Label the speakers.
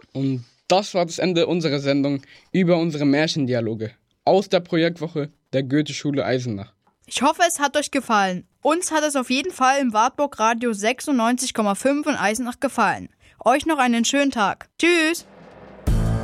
Speaker 1: Und das war das Ende unserer Sendung über unsere Märchendialoge aus der Projektwoche der Goethe-Schule Eisenach.
Speaker 2: Ich hoffe, es hat euch gefallen. Uns hat es auf jeden Fall im Wartburg Radio 96,5 in Eisenach gefallen. Euch noch einen schönen Tag. Tschüss!